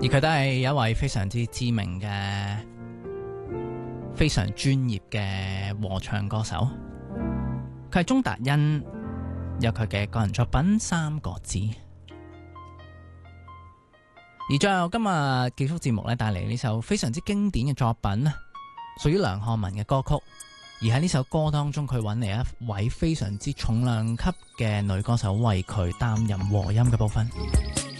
而佢都係一位非常之知名嘅、非常專業嘅和唱歌手。佢係鍾達欣，有佢嘅個人作品《三個字》。而最後今日結束節目咧，帶嚟呢首非常之經典嘅作品，屬於梁漢文嘅歌曲。而喺呢首歌當中，佢揾嚟一位非常之重量級嘅女歌手為佢擔任和音嘅部分。